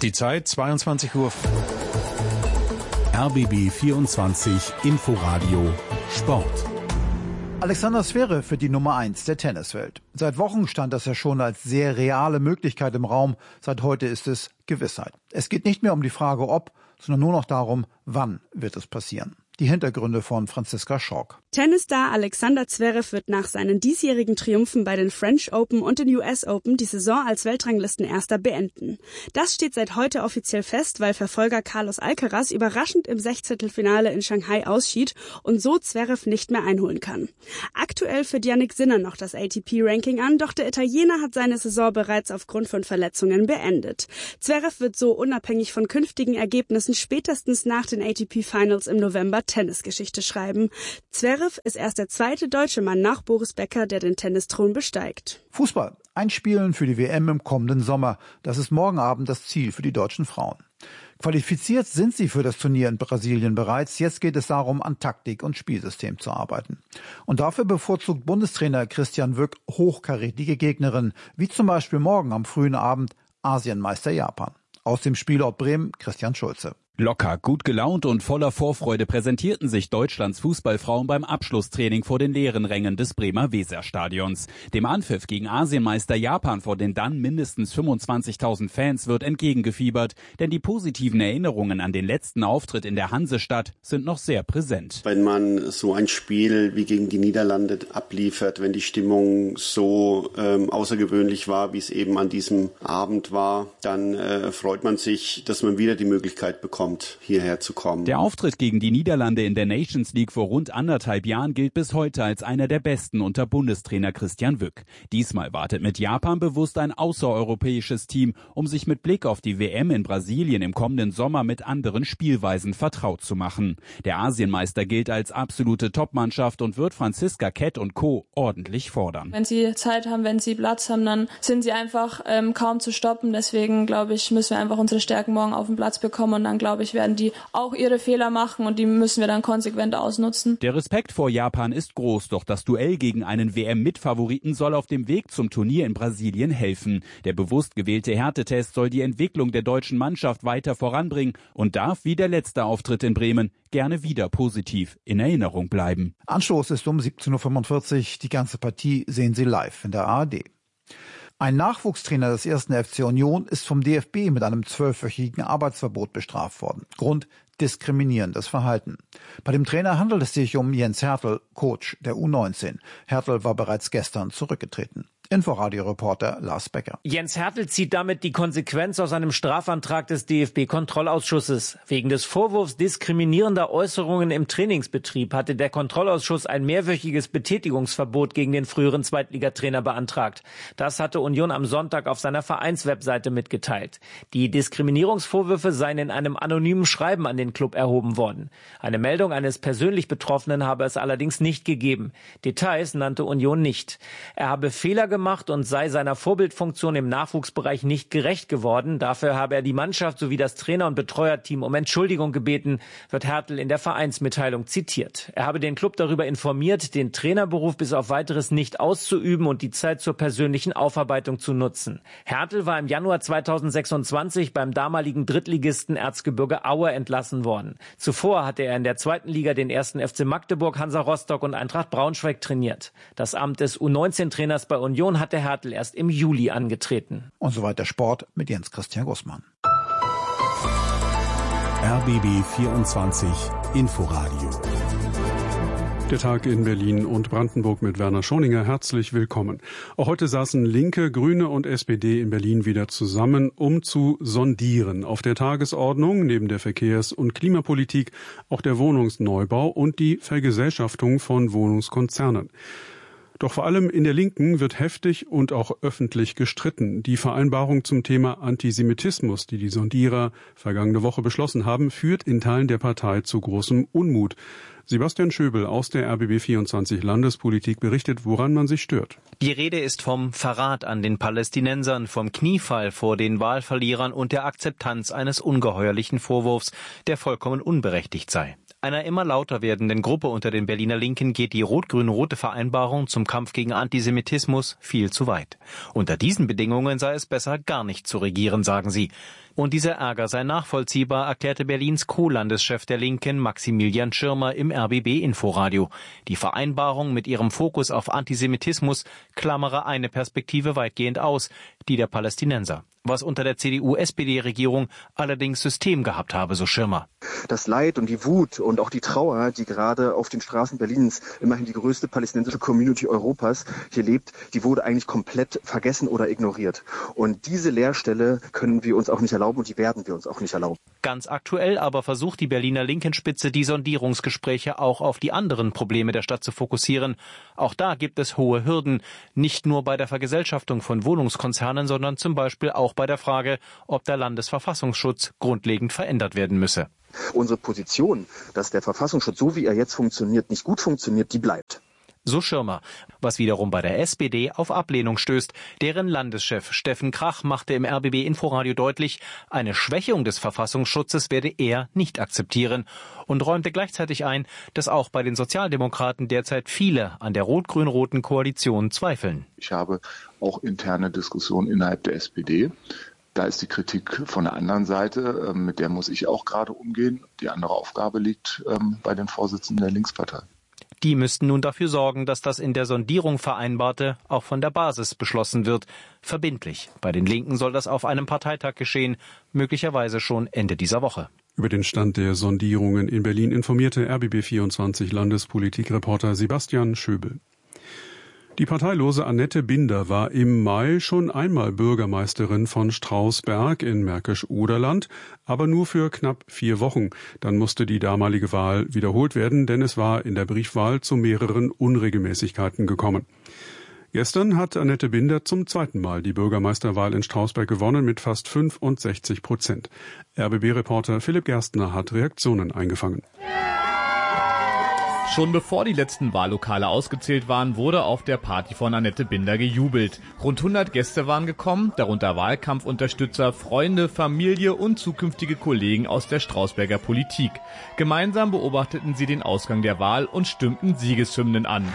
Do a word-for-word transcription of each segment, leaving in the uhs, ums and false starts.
Die Zeit zweiundzwanzig Uhr. R B B vierundzwanzig Inforadio Sport. Alexander Zverev für die Nummer eins der Tenniswelt. Seit Wochen stand das ja schon als sehr reale Möglichkeit im Raum. Seit heute ist es Gewissheit. Es geht nicht mehr um die Frage ob, sondern nur noch darum, wann wird es passieren. Die Hintergründe von Franziska Schork. Tennisstar Alexander Zverev wird nach seinen diesjährigen Triumphen bei den French Open und den U S Open die Saison als Weltranglistenerster beenden. Das steht seit heute offiziell fest, weil Verfolger Carlos Alcaraz überraschend im Sechzehntelfinale in Shanghai ausschied und so Zverev nicht mehr einholen kann. Aktuell führt Jannik Sinner noch das A T P-Ranking an, doch der Italiener hat seine Saison bereits aufgrund von Verletzungen beendet. Zverev wird so unabhängig von künftigen Ergebnissen spätestens nach den A T P-Finals im November Tennisgeschichte schreiben. Zverev ist erst der zweite deutsche Mann nach Boris Becker, der den Tennisthron besteigt. Fußball. Einspielen für die W M im kommenden Sommer. Das ist morgen Abend das Ziel für die deutschen Frauen. Qualifiziert sind sie für das Turnier in Brasilien bereits. Jetzt geht es darum, an Taktik und Spielsystem zu arbeiten. Und dafür bevorzugt Bundestrainer Christian Wück hochkarätige Gegnerinnen, wie zum Beispiel morgen am frühen Abend Asienmeister Japan. Aus dem Spielort Bremen Christian Schulze. Locker, gut gelaunt und voller Vorfreude präsentierten sich Deutschlands Fußballfrauen beim Abschlusstraining vor den leeren Rängen des Bremer Weserstadions. Dem Anpfiff gegen Asienmeister Japan vor den dann mindestens fünfundzwanzigtausend Fans wird entgegengefiebert, denn die positiven Erinnerungen an den letzten Auftritt in der Hansestadt sind noch sehr präsent. Wenn man so ein Spiel wie gegen die Niederlande abliefert, wenn die Stimmung so ähm, außergewöhnlich war, wie es eben an diesem Abend war, dann äh, freut man sich, dass man wieder die Möglichkeit bekommt, hierher zu kommen. Der Auftritt gegen die Niederlande in der Nations League vor rund anderthalb Jahren gilt bis heute als einer der besten unter Bundestrainer Christian Wück. Diesmal wartet mit Japan bewusst ein außereuropäisches Team, um sich mit Blick auf die W M in Brasilien im kommenden Sommer mit anderen Spielweisen vertraut zu machen. Der Asienmeister gilt als absolute Topmannschaft und wird Franziska Kett und Co. ordentlich fordern. Wenn sie Zeit haben, wenn sie Platz haben, dann sind sie einfach ähm, kaum zu stoppen. Deswegen, glaube ich, müssen wir einfach unsere Stärken morgen auf den Platz bekommen und dann, glaube ich, werden die auch ihre Fehler machen und die müssen wir dann konsequent ausnutzen. Der Respekt vor Japan ist groß, doch das Duell gegen einen W M-Mitfavoriten soll auf dem Weg zum Turnier in Brasilien helfen. Der bewusst gewählte Härtetest soll die Entwicklung der deutschen Mannschaft weiter voranbringen und darf, wie der letzte Auftritt in Bremen, gerne wieder positiv in Erinnerung bleiben. Anstoß ist um siebzehn Uhr fünfundvierzig. Die ganze Partie sehen Sie live in der A R D. Ein Nachwuchstrainer des ersten F C Union ist vom D F B mit einem zwölfwöchigen Arbeitsverbot bestraft worden. Grund: diskriminierendes Verhalten. Bei dem Trainer handelt es sich um Jens Hertel, Coach der U neunzehn. Hertel war bereits gestern zurückgetreten. Inforadio-Reporter Lars Becker. Jens Hertel zieht damit die Konsequenz aus einem Strafantrag des D F B-Kontrollausschusses. Wegen des Vorwurfs diskriminierender Äußerungen im Trainingsbetrieb hatte der Kontrollausschuss ein mehrwöchiges Betätigungsverbot gegen den früheren Zweitligatrainer beantragt. Das hatte Union am Sonntag auf seiner Vereinswebseite mitgeteilt. Die Diskriminierungsvorwürfe seien in einem anonymen Schreiben an den Club erhoben worden. Eine Meldung eines persönlich Betroffenen habe es allerdings nicht gegeben. Details nannte Union nicht. Er habe Fehler gemacht und sei seiner Vorbildfunktion im Nachwuchsbereich nicht gerecht geworden. Dafür habe er die Mannschaft sowie das Trainer- und Betreuerteam um Entschuldigung gebeten, wird Hertel in der Vereinsmitteilung zitiert. Er habe den Club darüber informiert, den Trainerberuf bis auf Weiteres nicht auszuüben und die Zeit zur persönlichen Aufarbeitung zu nutzen. Hertel war im Januar zweitausendsechsundzwanzig beim damaligen Drittligisten Erzgebirge Aue entlassen worden. Zuvor hatte er in der zweiten Liga den ersten F C Magdeburg, Hansa Rostock und Eintracht Braunschweig trainiert. Das Amt des U neunzehn Trainers bei Union hatte Hertel erst im Juli angetreten. Und soweit der Sport mit Jens Christian Gussmann. R B B vierundzwanzig Inforadio. Der Tag in Berlin und Brandenburg mit Werner Schoninger. Herzlich willkommen. Auch heute saßen Linke, Grüne und S P D in Berlin wieder zusammen, um zu sondieren. Auf der Tagesordnung neben der Verkehrs- und Klimapolitik auch der Wohnungsneubau und die Vergesellschaftung von Wohnungskonzernen. Doch vor allem in der Linken wird heftig und auch öffentlich gestritten. Die Vereinbarung zum Thema Antisemitismus, die die Sondierer vergangene Woche beschlossen haben, führt in Teilen der Partei zu großem Unmut. Sebastian Schöbel aus der R B B vierundzwanzig Landespolitik berichtet, woran man sich stört. Die Rede ist vom Verrat an den Palästinensern, vom Kniefall vor den Wahlverlierern und der Akzeptanz eines ungeheuerlichen Vorwurfs, der vollkommen unberechtigt sei. Einer immer lauter werdenden Gruppe unter den Berliner Linken geht die rot-grün-rote Vereinbarung zum Kampf gegen Antisemitismus viel zu weit. Unter diesen Bedingungen sei es besser, gar nicht zu regieren, sagen sie. Und dieser Ärger sei nachvollziehbar, erklärte Berlins Co-Landeschef der Linken Maximilian Schirmer im R B B-Inforadio. Die Vereinbarung mit ihrem Fokus auf Antisemitismus klammere eine Perspektive weitgehend aus, die der Palästinenser. Was unter der C D U-S P D-Regierung allerdings System gehabt habe, so Schirmer. Das Leid und die Wut und auch die Trauer, die gerade auf den Straßen Berlins, immerhin die größte palästinensische Community Europas, hier lebt, die wurde eigentlich komplett vergessen oder ignoriert. Und diese Leerstelle können wir uns auch nicht erlauben und die werden wir uns auch nicht erlauben. Ganz aktuell aber versucht die Berliner Linkenspitze, die Sondierungsgespräche auch auf die anderen Probleme der Stadt zu fokussieren. Auch da gibt es hohe Hürden, nicht nur bei der Vergesellschaftung von Wohnungskonzernen, sondern zum Beispiel auch bei der Frage, ob der Landesverfassungsschutz grundlegend verändert werden müsse. Unsere Position, dass der Verfassungsschutz, so wie er jetzt funktioniert, nicht gut funktioniert, die bleibt. So Schirmer, was wiederum bei der S P D auf Ablehnung stößt. Deren Landeschef Steffen Krach machte im R B B-Inforadio deutlich, eine Schwächung des Verfassungsschutzes werde er nicht akzeptieren und räumte gleichzeitig ein, dass auch bei den Sozialdemokraten derzeit viele an der rot-grün-roten Koalition zweifeln. Ich habe auch interne Diskussionen innerhalb der S P D. Da ist die Kritik von der anderen Seite, mit der muss ich auch gerade umgehen. Die andere Aufgabe liegt bei den Vorsitzenden der Linkspartei. Die müssten nun dafür sorgen, dass das in der Sondierung Vereinbarte auch von der Basis beschlossen wird. Verbindlich. Bei den Linken soll das auf einem Parteitag geschehen, möglicherweise schon Ende dieser Woche. Über den Stand der Sondierungen in Berlin informierte R B B vierundzwanzig Landespolitikreporter Sebastian Schöbel. Die parteilose Annette Binder war im Mai schon einmal Bürgermeisterin von Strausberg in Märkisch-Oderland, aber nur für knapp vier Wochen. Dann musste die damalige Wahl wiederholt werden, denn es war in der Briefwahl zu mehreren Unregelmäßigkeiten gekommen. Gestern hat Annette Binder zum zweiten Mal die Bürgermeisterwahl in Strausberg gewonnen mit fast fünfundsechzig Prozent. R B B-Reporter Philipp Gerstner hat Reaktionen eingefangen. Schon bevor die letzten Wahllokale ausgezählt waren, wurde auf der Party von Annette Binder gejubelt. Rund hundert Gäste waren gekommen, darunter Wahlkampfunterstützer, Freunde, Familie und zukünftige Kollegen aus der Strausberger Politik. Gemeinsam beobachteten sie den Ausgang der Wahl und stimmten Siegeshymnen an.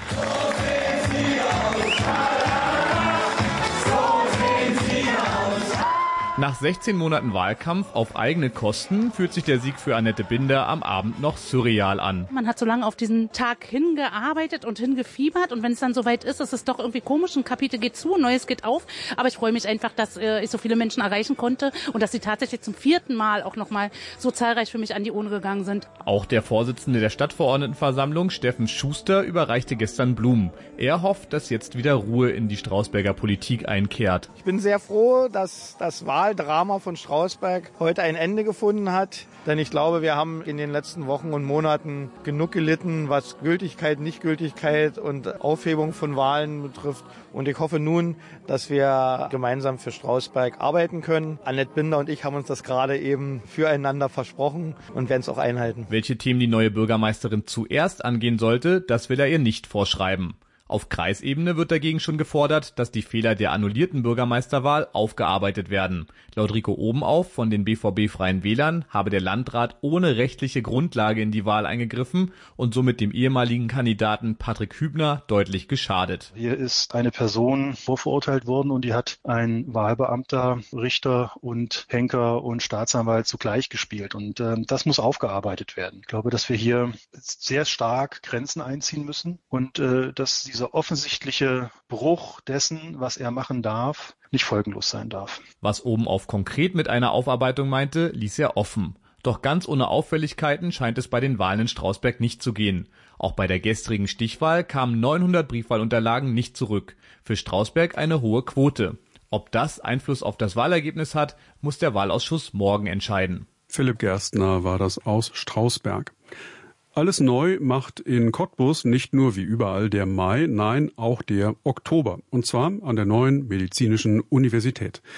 Nach sechzehn Monaten Wahlkampf auf eigene Kosten fühlt sich der Sieg für Annette Binder am Abend noch surreal an. Man hat so lange auf diesen Tag hingearbeitet und hingefiebert und wenn es dann soweit ist, ist es doch irgendwie komisch. Ein Kapitel geht zu, ein neues geht auf. Aber ich freue mich einfach, dass äh, ich so viele Menschen erreichen konnte und dass sie tatsächlich zum vierten Mal auch nochmal so zahlreich für mich an die Urne gegangen sind. Auch der Vorsitzende der Stadtverordnetenversammlung, Steffen Schuster, überreichte gestern Blumen. Er hofft, dass jetzt wieder Ruhe in die Strausberger Politik einkehrt. Ich bin sehr froh, dass das Wahl Drama von Strausberg heute ein Ende gefunden hat. Denn ich glaube, wir haben in den letzten Wochen und Monaten genug gelitten, was Gültigkeit, Nichtgültigkeit und Aufhebung von Wahlen betrifft. Und ich hoffe nun, dass wir gemeinsam für Strausberg arbeiten können. Annette Binder und ich haben uns das gerade eben füreinander versprochen und werden es auch einhalten. Welche Themen die neue Bürgermeisterin zuerst angehen sollte, das will er ihr nicht vorschreiben. Auf Kreisebene wird dagegen schon gefordert, dass die Fehler der annullierten Bürgermeisterwahl aufgearbeitet werden. Laut Rico Obenauf von den B V B-Freien Wählern habe der Landrat ohne rechtliche Grundlage in die Wahl eingegriffen und somit dem ehemaligen Kandidaten Patrick Hübner deutlich geschadet. Hier ist eine Person vorverurteilt worden und die hat ein Wahlbeamter, Richter und Henker und Staatsanwalt zugleich gespielt. Und äh, das muss aufgearbeitet werden. Ich glaube, dass wir hier sehr stark Grenzen einziehen müssen und äh, dass diese Dieser offensichtliche Bruch dessen, was er machen darf, nicht folgenlos sein darf. Was Obenauf konkret mit einer Aufarbeitung meinte, ließ er offen. Doch ganz ohne Auffälligkeiten scheint es bei den Wahlen in Strausberg nicht zu gehen. Auch bei der gestrigen Stichwahl kamen neunhundert Briefwahlunterlagen nicht zurück. Für Strausberg eine hohe Quote. Ob das Einfluss auf das Wahlergebnis hat, muss der Wahlausschuss morgen entscheiden. Philipp Gerstner war das aus Strausberg. Alles neu macht in Cottbus nicht nur wie überall der Mai, nein, auch der Oktober. Und zwar an der neuen Medizinischen Universität.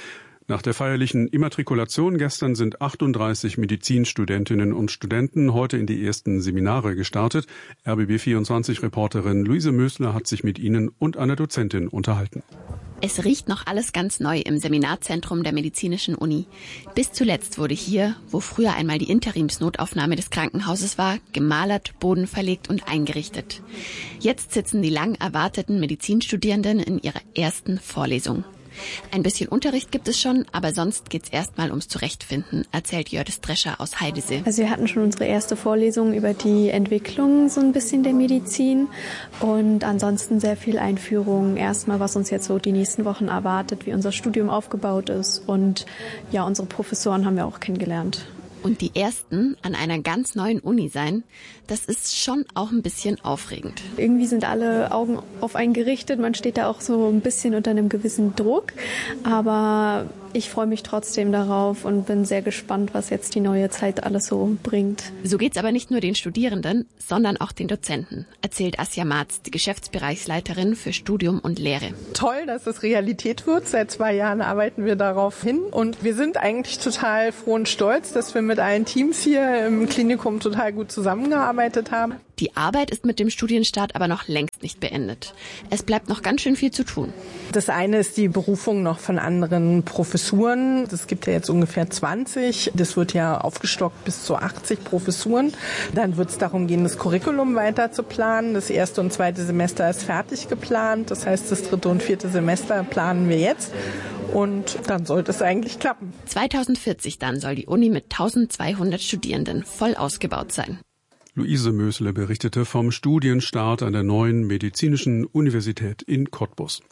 Nach der feierlichen Immatrikulation gestern sind achtunddreißig Medizinstudentinnen und Studenten heute in die ersten Seminare gestartet. R B B vierundzwanzig-Reporterin Luise Mösler hat sich mit ihnen und einer Dozentin unterhalten. Es riecht noch alles ganz neu im Seminarzentrum der Medizinischen Uni. Bis zuletzt wurde hier, wo früher einmal die Interimsnotaufnahme des Krankenhauses war, gemalert, Boden verlegt und eingerichtet. Jetzt sitzen die lang erwarteten Medizinstudierenden in ihrer ersten Vorlesung. Ein bisschen Unterricht gibt es schon, aber sonst geht's erstmal ums Zurechtfinden, erzählt Jördis Drescher aus Heidesee. Also wir hatten schon unsere erste Vorlesung über die Entwicklung so ein bisschen der Medizin und ansonsten sehr viel Einführung. Erstmal, was uns jetzt so die nächsten Wochen erwartet, wie unser Studium aufgebaut ist und ja, unsere Professoren haben wir auch kennengelernt. Und die ersten an einer ganz neuen Uni sein, das ist schon auch ein bisschen aufregend. Irgendwie sind alle Augen auf einen gerichtet. Man steht da auch so ein bisschen unter einem gewissen Druck. Aber ich freue mich trotzdem darauf und bin sehr gespannt, was jetzt die neue Zeit alles so bringt. So geht's aber nicht nur den Studierenden, sondern auch den Dozenten, erzählt Asja Marz, die Geschäftsbereichsleiterin für Studium und Lehre. Toll, dass es Realität wird. Seit zwei Jahren arbeiten wir darauf hin. Und wir sind eigentlich total froh und stolz, dass wir mit allen Teams hier im Klinikum total gut zusammengearbeitet haben. Die Arbeit ist mit dem Studienstart aber noch längst nicht beendet. Es bleibt noch ganz schön viel zu tun. Das eine ist die Berufung noch von anderen Professuren. Es gibt ja jetzt ungefähr zwanzig. Das wird ja aufgestockt bis zu achtzig Professuren. Dann wird es darum gehen, das Curriculum weiter zu planen. Das erste und zweite Semester ist fertig geplant. Das heißt, das dritte und vierte Semester planen wir jetzt. Und dann sollte es eigentlich klappen. zweitausendvierzig dann soll die Uni mit eintausendzweihundert Studierenden voll ausgebaut sein. Luise Mösle berichtete vom Studienstart an der neuen Medizinischen Universität in Cottbus.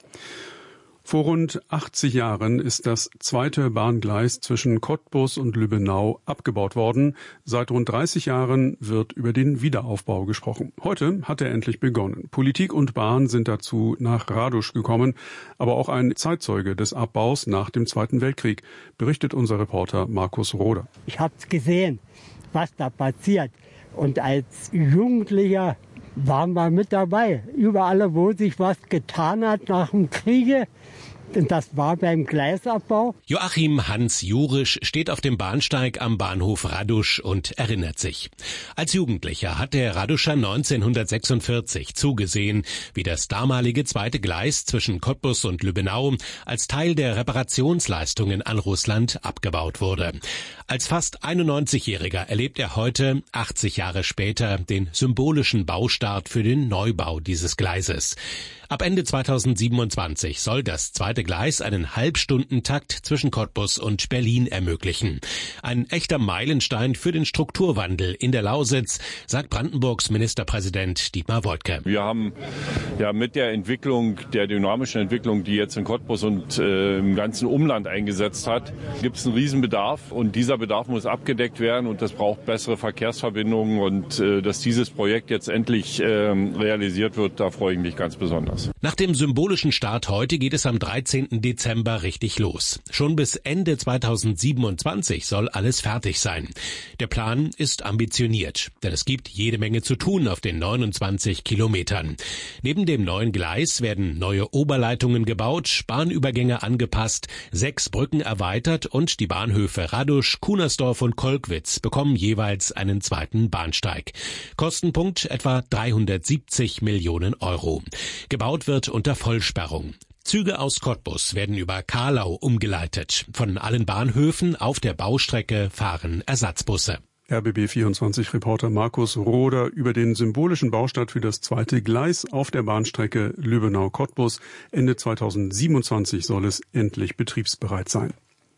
Vor rund achtzig Jahren ist das zweite Bahngleis zwischen Cottbus und Lübbenau abgebaut worden. Seit rund dreißig Jahren wird über den Wiederaufbau gesprochen. Heute hat er endlich begonnen. Politik und Bahn sind dazu nach Radusch gekommen, aber auch ein Zeitzeuge des Abbaus nach dem Zweiten Weltkrieg, berichtet unser Reporter Markus Roder. Ich habe es gesehen, was da passiert. Und als Jugendlicher waren wir mit dabei. Überall, wo sich was getan hat nach dem Kriege. Und das war beim Gleisabbau. Joachim Hans Jurisch steht auf dem Bahnsteig am Bahnhof Radusch und erinnert sich. Als Jugendlicher hat der Raduscher neunzehnhundertsechsundvierzig zugesehen, wie das damalige zweite Gleis zwischen Cottbus und Lübbenau als Teil der Reparationsleistungen an Russland abgebaut wurde. Als fast einundneunzigjähriger erlebt er heute, achtzig Jahre später, den symbolischen Baustart für den Neubau dieses Gleises. Ab Ende zweitausendsiebenundzwanzig soll das zweite Gleis einen Halbstundentakt zwischen Cottbus und Berlin ermöglichen. Ein echter Meilenstein für den Strukturwandel in der Lausitz, sagt Brandenburgs Ministerpräsident Dietmar Woidke. Wir haben ja mit der Entwicklung, der dynamischen Entwicklung, die jetzt in Cottbus und äh, im ganzen Umland eingesetzt hat, gibt es einen Riesenbedarf und dieser Bedarf muss abgedeckt werden und das braucht bessere Verkehrsverbindungen und äh, dass dieses Projekt jetzt endlich äh, realisiert wird, da freue ich mich ganz besonders. Nach dem symbolischen Start heute geht es am dreizehnten Dezember richtig los. Schon bis Ende zweitausendsiebenundzwanzig soll alles fertig sein. Der Plan ist ambitioniert, denn es gibt jede Menge zu tun auf den neunundzwanzig Kilometern. Neben dem neuen Gleis werden neue Oberleitungen gebaut, Bahnübergänge angepasst, sechs Brücken erweitert und die Bahnhöfe Radusch, Kunersdorf und Kolkwitz bekommen jeweils einen zweiten Bahnsteig. Kostenpunkt etwa dreihundertsiebzig Millionen Euro. Gebaut wird unter Vollsperrung. Züge aus Cottbus werden über Kahlau umgeleitet. Von allen Bahnhöfen auf der Baustrecke fahren Ersatzbusse. R B B vierundzwanzig-Reporter Markus Roder über den symbolischen Baustart für das zweite Gleis auf der Bahnstrecke Lübbenau-Cottbus. Ende zweitausendsiebenundzwanzig soll es endlich betriebsbereit sein.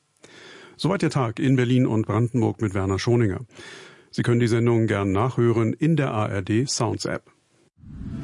Soweit der Tag in Berlin und Brandenburg mit Werner Schoninger. Sie können die Sendung gern nachhören in der A R D Sounds App.